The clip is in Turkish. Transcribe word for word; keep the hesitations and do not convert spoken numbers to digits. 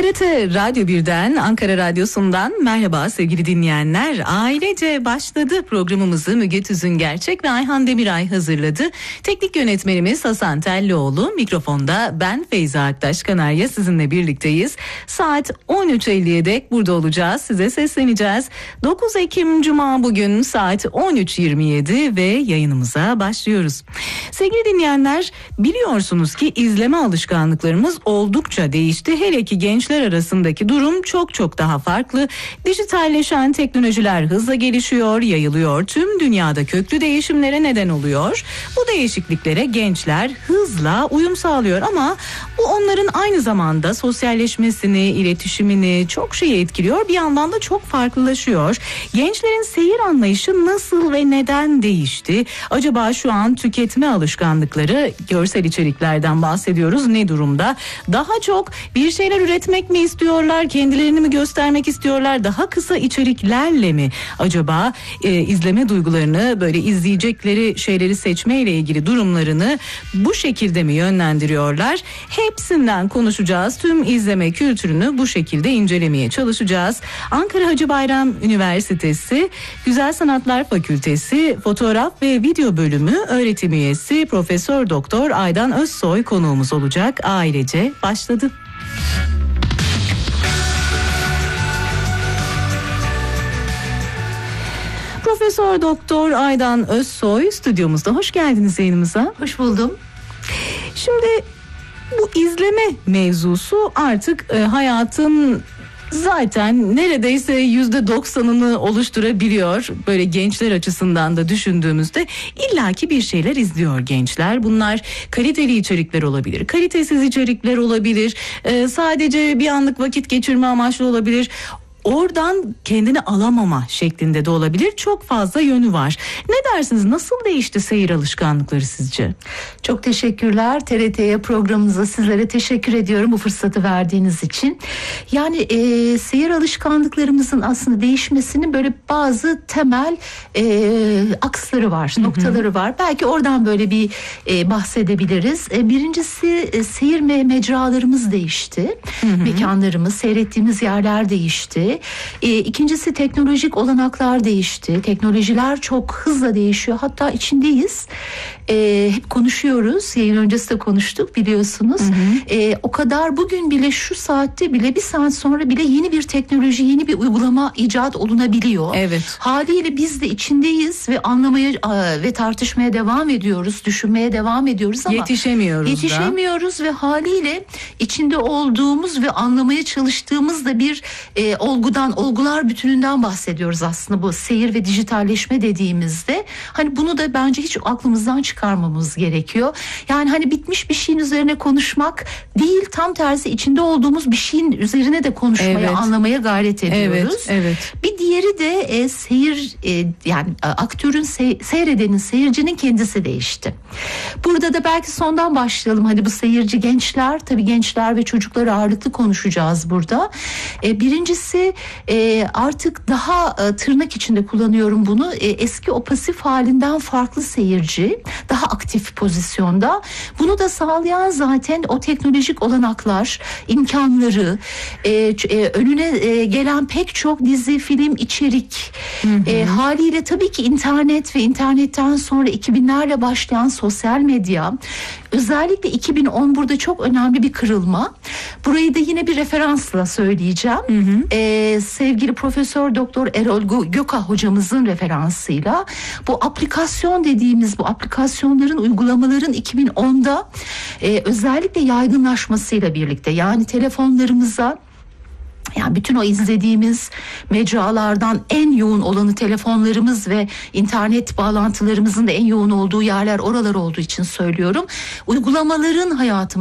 T R T Radyo birden, Ankara Radyosu'ndan merhaba sevgili dinleyenler. Ailece başladı programımızı Müge Tüzüngerçek ve Ayhan Demiray hazırladı. Teknik yönetmenimiz Hasan Tellioğlu, mikrofonda ben Feyza Aktaş Kanarya sizinle birlikteyiz. Saat on üç elliye dek burada olacağız, size sesleneceğiz. dokuz Ekim Cuma bugün saat on üç yirmi yedi ve yayınımıza başlıyoruz. Sevgili dinleyenler, biliyorsunuz ki izleme alışkanlıklarımız oldukça değişti. Hele ki gençler arasındaki durum çok çok daha farklı. Dijitalleşen teknolojiler hızla gelişiyor, yayılıyor. Tüm dünyada köklü değişimlere neden oluyor. Bu değişikliklere gençler hızla uyum sağlıyor ama bu onların aynı zamanda sosyalleşmesini, iletişimini, çok şeyi etkiliyor. Bir yandan da çok farklılaşıyor. Gençlerin seyir anlayışı nasıl ve neden değişti? Acaba şu an tüketme alışkanlıkları, görsel içeriklerden bahsediyoruz, ne durumda? Daha çok bir şeyler üretmek mi istiyorlar, kendilerini mi göstermek istiyorlar, daha kısa içeriklerle mi acaba e, izleme duygularını, böyle izleyecekleri şeyleri seçmeyle ilgili durumlarını bu şekilde mi yönlendiriyorlar? Hepsinden konuşacağız. Tüm izleme kültürünü bu şekilde incelemeye çalışacağız. Ankara Hacı Bayram Üniversitesi Güzel Sanatlar Fakültesi Fotoğraf ve Video Bölümü öğretim üyesi Profesör Doktor Aydan Özsoy konuğumuz olacak. Ailece başladı. Profesör Doktor Aydan Özsoy stüdyomuzda. Hoş geldiniz yayınımıza. Hoş buldum. Şimdi bu izleme mevzusu artık e, hayatın zaten neredeyse yüzde doksanını oluşturabiliyor. Böyle gençler açısından da düşündüğümüzde illaki bir şeyler izliyor gençler. Bunlar kaliteli içerikler olabilir, kalitesiz içerikler olabilir, ee, sadece bir anlık vakit geçirme amaçlı olabilir. Oradan kendini alamama şeklinde de olabilir. Çok fazla yönü var. Ne dersiniz? Nasıl değişti seyir alışkanlıkları sizce? Çok teşekkürler. T R T'ye, programınıza, sizlere teşekkür ediyorum bu fırsatı verdiğiniz için. Yani e, seyir alışkanlıklarımızın aslında değişmesinin böyle bazı temel e, aksları var, hı hı. noktaları var. Belki oradan böyle bir e, bahsedebiliriz. E, birincisi e, seyir me- mecralarımız değişti. Hı hı. Mekanlarımız, seyrettiğimiz yerler değişti. E, ikincisi teknolojik olanaklar değişti. Teknolojiler çok hızla değişiyor. Hatta içindeyiz. E, hep konuşuyoruz. Yayın öncesi de konuştuk biliyorsunuz. Hı hı. E, o kadar bugün bile şu saatte bile bir saat sonra bile yeni bir teknoloji, yeni bir uygulama icat olunabiliyor. Evet. Haliyle biz de içindeyiz ve anlamaya ve tartışmaya devam ediyoruz. Düşünmeye devam ediyoruz ama yetişemiyoruz. Yetişemiyoruz da. ve haliyle içinde olduğumuz ve anlamaya çalıştığımız da bir e, olgudan, olgular bütününden bahsediyoruz aslında bu seyir ve dijitalleşme dediğimizde. Hani bunu da bence hiç aklımızdan çıkarmamız gerekiyor. Yani hani bitmiş bir şeyin üzerine konuşmak değil, tam tersi içinde olduğumuz bir şeyin üzerine de konuşmaya, evet. anlamaya gayret ediyoruz. Evet, evet. Bir diğeri de e, seyir e, yani aktörün, se- seyredenin, seyircinin kendisi değişti. Burada da belki sondan başlayalım. Hani bu seyirci gençler, tabii gençler ve çocukları ağırlıklı konuşacağız burada. E, birincisi e, artık daha e, tırnak içinde kullanıyorum bunu. E, eski o pasif halinden farklı seyirci, daha aktif pozisyonda. Bunu da sağlayan zaten o teknolojik olanaklar, imkanları, e, e, önüne e, gelen pek çok dizi, film, içerik. Hı hı. E, haliyle tabii ki internet ve internetten sonra iki binlerle başlayan sosyal medya, özellikle iki bin on burada çok önemli bir kırılma. Burayı da yine bir referansla söyleyeceğim. Hı hı. Ee, sevgili Profesör Doktor Erol Gökah hocamızın referansıyla bu aplikasyon dediğimiz bu aplikasyonların, uygulamaların iki bin onda e, özellikle yaygınlaşmasıyla birlikte, yani telefonlarımıza, yani bütün o izlediğimiz mecralardan en yoğun olanı telefonlarımız ve internet bağlantılarımızın da en yoğun olduğu yerler oralar olduğu için söylüyorum. Uygulamaların hayatımızda